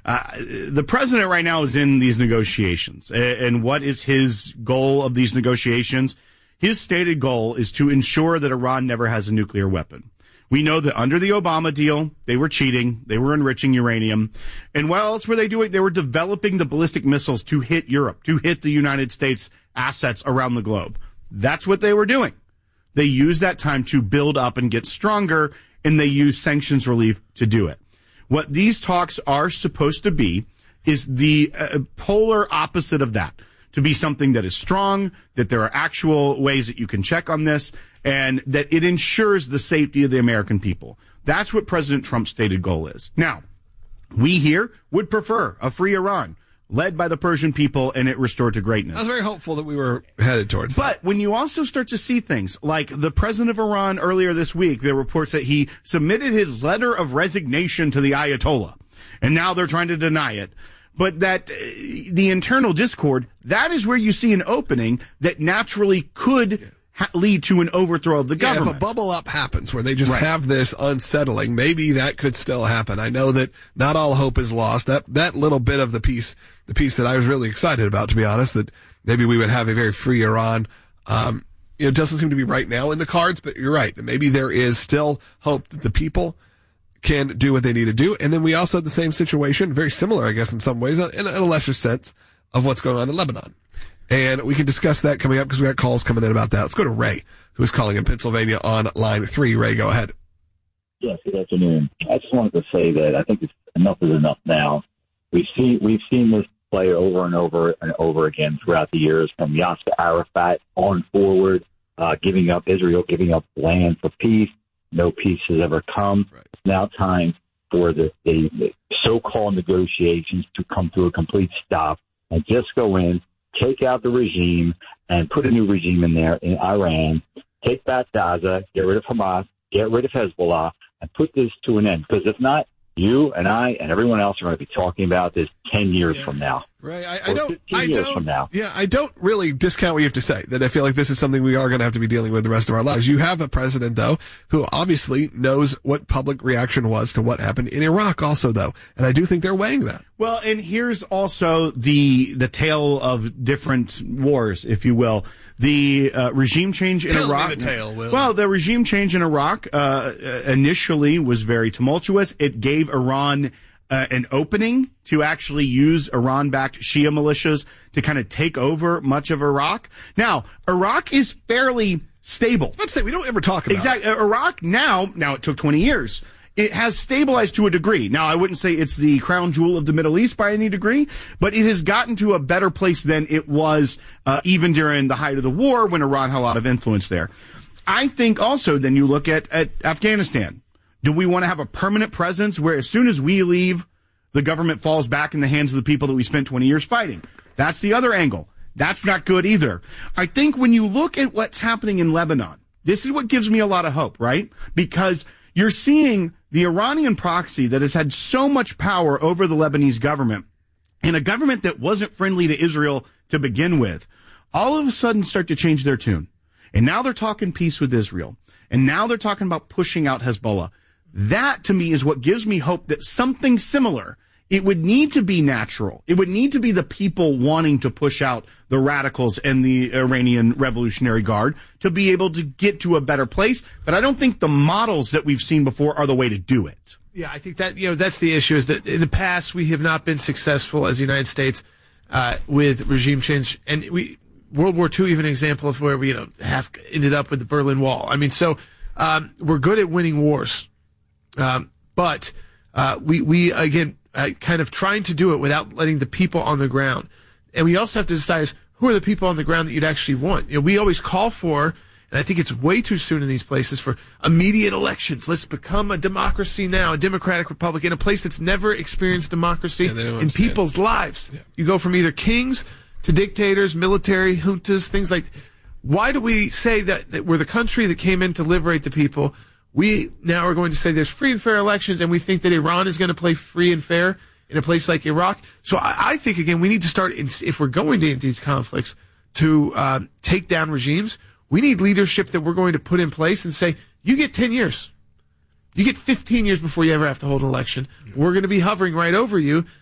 The president right now is in these negotiations. And what is his goal of these negotiations? His stated goal is to ensure that Iran never has a nuclear weapon. We know that under the Obama deal, they were cheating. They were enriching uranium. And what else were they doing? They were developing the ballistic missiles to hit Europe, to hit the United States assets around the globe. That's what they were doing. They used that time to build up and get stronger, and they used sanctions relief to do it. What these talks are supposed to be is the polar opposite of that, to be something that is strong, that there are actual ways that you can check on this, and that it ensures the safety of the American people. That's what President Trump's stated goal is. Now, we here would prefer a free Iran, led by the Persian people, and it restored to greatness. I was very hopeful that we were headed towards that. But when you also start to see things like the president of Iran earlier this week, there were reports that he submitted his letter of resignation to the Ayatollah, and now they're trying to deny it. But that the internal discord, that is where you see an opening that naturally could lead to an overthrow of the government. If a bubble up happens where they just have this unsettling, maybe that could still happen. I know that not all hope is lost. That little bit of the piece that I was really excited about, to be honest, that maybe we would have a very free Iran, it doesn't seem to be right now in the cards, but you're right. Maybe there is still hope that the people can do what they need to do. And then we also have the same situation, very similar, I guess, in some ways, in a lesser sense, of what's going on in Lebanon. And we can discuss that coming up because we got calls coming in about that. Let's go to Ray, who's calling in Pennsylvania on line 3. Ray, go ahead. Yes, good afternoon. I just wanted to say that I think enough is enough now. We've seen this play over and over and over again throughout the years, from Yasser Arafat on forward, giving up Israel, giving up land for peace. No peace has ever come. Right. It's now time for the so-called negotiations to come to a complete stop and just go in, take out the regime, and put a new regime in there in Iran, take back Gaza, get rid of Hamas, get rid of Hezbollah, and put this to an end. Because if not, you and I and everyone else are going to be talking about this 10 years from now. Right. I don't really discount what you have to say, that I feel like this is something we are going to have to be dealing with the rest of our lives. You have a president, though, who obviously knows what public reaction was to what happened in Iraq also, though. And I do think they're weighing that. Well, and here's also the tale of different wars, if you will. The regime change in Iraq. Me the tale, Will. Well, the regime change in Iraq initially was very tumultuous. It gave Iran an opening to actually use Iran-backed Shia militias to kind of take over much of Iraq. Now, Iraq is fairly stable. Let's say we don't ever talk about exactly. Iraq now it took 20 years. It has stabilized to a degree. Now, I wouldn't say it's the crown jewel of the Middle East by any degree, but it has gotten to a better place than it was even during the height of the war when Iran had a lot of influence there. I think also then you look at Afghanistan. Do we want to have a permanent presence where as soon as we leave, the government falls back in the hands of the people that we spent 20 years fighting? That's the other angle. That's not good either. I think when you look at what's happening in Lebanon, this is what gives me a lot of hope, right? Because you're seeing the Iranian proxy that has had so much power over the Lebanese government, and a government that wasn't friendly to Israel to begin with, all of a sudden start to change their tune. And now they're talking peace with Israel. And now they're talking about pushing out Hezbollah. That, to me, is what gives me hope that something similar, it would need to be natural. It would need to be the people wanting to push out the radicals and the Iranian Revolutionary Guard to be able to get to a better place. But I don't think the models that we've seen before are the way to do it. Yeah, I think that, that's the issue, is that in the past we have not been successful as the United States with regime change. And World War II, even an example of where we, have ended up with the Berlin Wall. I mean, so we're good at winning wars. But we again, kind of trying to do it without letting the people on the ground. And we also have to decide who are the people on the ground that you'd actually want. We always call for, and I think it's way too soon in these places, for immediate elections. Let's become a democracy now, a democratic republic in a place that's never experienced democracy in people's lives. Yeah. You go from either kings to dictators, military juntas, things like. Why do we say that we're the country that came in to liberate the people? We now are going to say there's free and fair elections, and we think that Iran is going to play free and fair in a place like Iraq. So I think, again, we need to start, if we're going to these conflicts, to take down regimes. We need leadership that we're going to put in place and say, you get 10 years. You get 15 years before you ever have to hold an election. We're going to be hovering right over you.